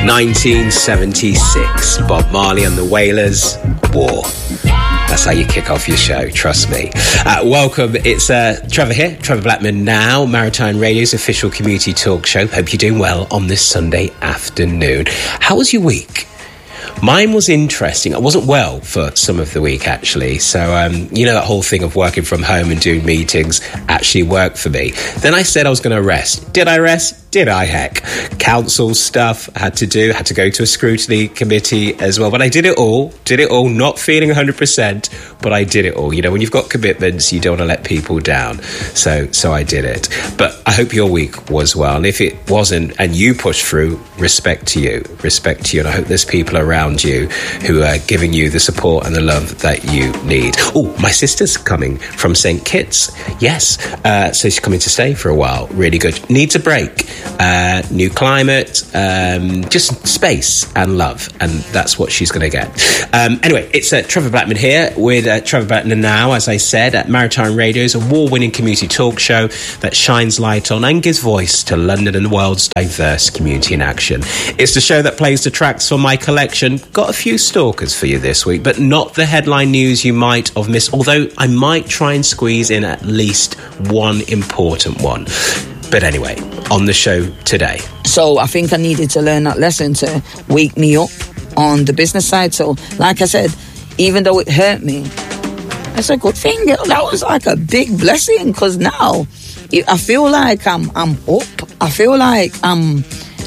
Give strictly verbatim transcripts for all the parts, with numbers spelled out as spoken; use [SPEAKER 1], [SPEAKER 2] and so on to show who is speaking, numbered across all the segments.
[SPEAKER 1] nineteen seventy-six, Bob Marley and the Wailers, War. That's how you kick off your show, trust me. Uh, welcome, it's uh, Trevor here, Trevor Blackman Now, Maritime Radio's official community talk show. Hope you're doing well on this Sunday afternoon. How was your week? Mine was interesting. I wasn't well for some of the week, actually. So, um, you know, that whole thing of working from home and doing meetings actually worked for me. Then I said I was going to rest. Did I rest? Did I, heck? Council stuff I had to do, had to go to a scrutiny committee as well. But I did it all, did it all, not feeling one hundred percent, but I did it all. You know, when you've got commitments, you don't want to let people down. So so I did it. But I hope your week was well. And if it wasn't, and you pushed through, respect to you. Respect to you. And I hope there's people around you who are giving you the support and the love that you need. Oh, my sister's coming from Saint Kitts. Yes. Uh, so she's coming to stay for a while. Really good. Needs a break. Uh, new climate, um, just space and love, and that's what she's going to get. Um, anyway, it's uh, Trevor Blackman here with uh, Trevor Blackman Now, as I said, at Maritime Radio's award-winning community talk show that shines light on and gives voice to London and the world's diverse community in action. It's the show that plays the tracks from my collection. Got a few stalkers for you this week, but not the headline news you might have missed, although I might try and squeeze in at least one important one. But anyway, on the show today.
[SPEAKER 2] So I think I needed to learn that lesson to wake me up on the business side. So like I said, even though it hurt me, that's a good thing. That was like a big blessing, because now I feel like I'm I'm up. I feel like I'm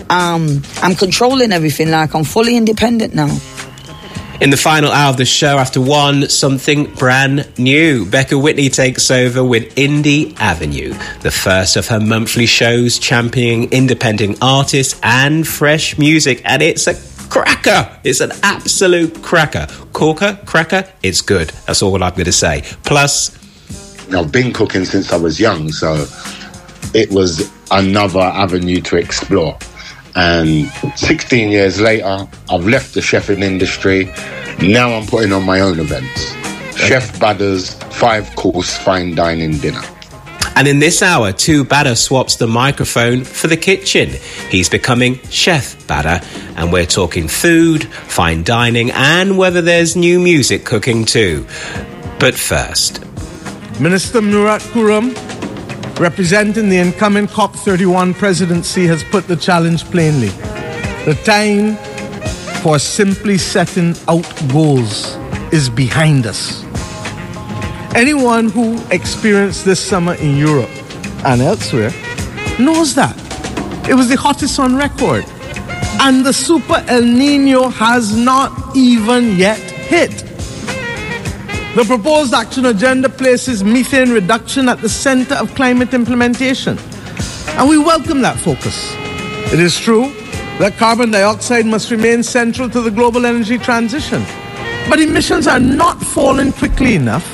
[SPEAKER 2] um I'm controlling everything. Like I'm fully independent now.
[SPEAKER 1] In the final hour of the show, after one, something brand new. Becca Whitney takes over with Indie Avenue, the first of her monthly shows championing independent artists and fresh music. And it's a cracker. It's an absolute cracker. Corker, cracker, it's good. That's all I'm going to say. Plus,
[SPEAKER 3] I've been cooking since I was young, so it was another avenue to explore. And sixteen years later, I've left the chefing industry. Now I'm putting on my own events. Okay. Chef Badder's five-course fine dining dinner.
[SPEAKER 1] And in this hour, Tu Badder swaps the microphone for the kitchen. He's becoming Chef Badder, and we're talking food, fine dining, and whether there's new music cooking too. But first,
[SPEAKER 4] Minister Murat Kurum, representing the incoming COP thirty-one presidency, has put the challenge plainly. The time for simply setting out goals is behind us. Anyone who experienced this summer in Europe and elsewhere knows that. It was the hottest on record. And the Super El Nino has not even yet hit. The proposed action agenda places methane reduction at the center of climate implementation, and we welcome that focus. It is true that carbon dioxide must remain central to the global energy transition, but emissions are not falling quickly enough,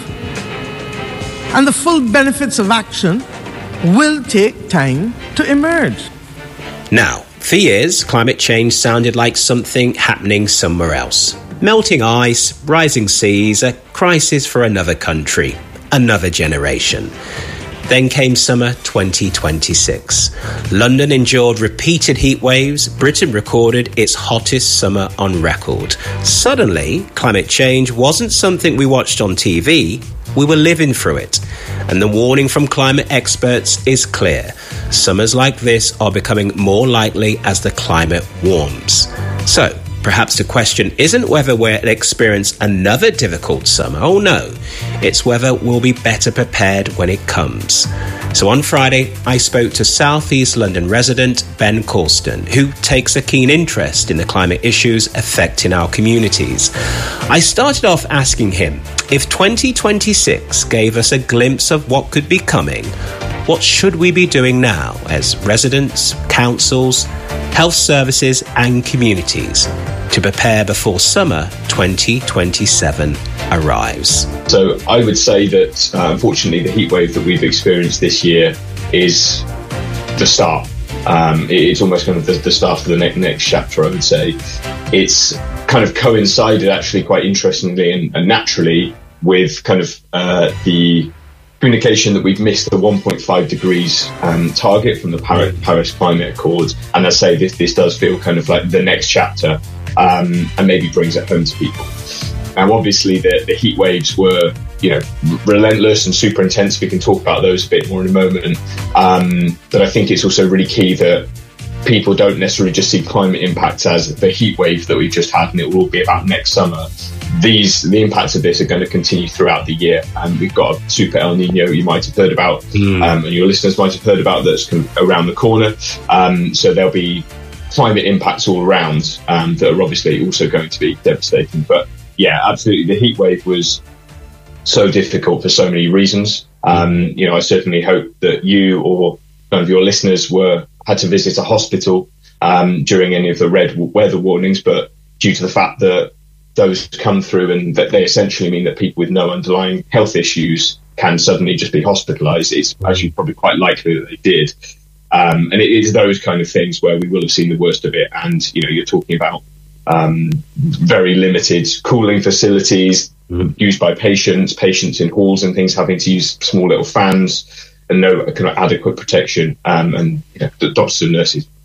[SPEAKER 4] and the full benefits of action will take time to emerge.
[SPEAKER 1] Now, for years, climate change sounded like something happening somewhere else. Melting ice, rising seas, a crisis for another country, another generation. Then came summer twenty twenty-six. London endured repeated heat waves. Britain recorded its hottest summer on record. Suddenly, climate change wasn't something we watched on T V. We were living through it. And the warning from climate experts is clear. Summers like this are becoming more likely as the climate warms. So, perhaps the question isn't whether we'll experience another difficult summer. Oh no, it's whether we'll be better prepared when it comes. So on Friday, I spoke to South East London resident Ben Colston, who takes a keen interest in the climate issues affecting our communities. I started off asking him, if twenty twenty-six gave us a glimpse of what could be coming, what should we be doing now as residents, councils, health services and communities to prepare before summer twenty twenty-seven arrives?
[SPEAKER 5] So I would say that uh, unfortunately the heat wave that we've experienced this year is the start. Um, it's almost kind of the, the start of the next, next chapter, I would say. It's kind of coincided actually quite interestingly and, and naturally with kind of uh, the communication that we've missed the one point five degrees um, target from the Paris, Paris Climate Accords. And I say this, this does feel kind of like the next chapter, um, and maybe brings it home to people. Now, obviously, the, the heat waves were, you know, relentless and super intense. We can talk about those a bit more in a moment. Um, but I think it's also really key that people don't necessarily just see climate impacts as the heat wave that we've just had and it will all be about next summer. These the impacts of this are going to continue throughout the year, and we've got a super El Nino you might have heard about, mm. um, and your listeners might have heard about, that's kind of around the corner. Um, so there'll be climate impacts all around um, that are obviously also going to be devastating. But yeah, absolutely, the heat wave was so difficult for so many reasons. Um, you know, I certainly hope that you or none of your listeners were had to visit a hospital um, during any of the red weather warnings, but due to the fact that those come through and that they essentially mean that people with no underlying health issues can suddenly just be hospitalised, it's actually probably quite likely that they did. Um, and it is those kind of things where we will have seen the worst of it. And, you know, you're talking about um, very limited cooling facilities mm. used by patients, patients in halls and things having to use small little fans and no kind of adequate protection. Um, and you know, the doctors and nurses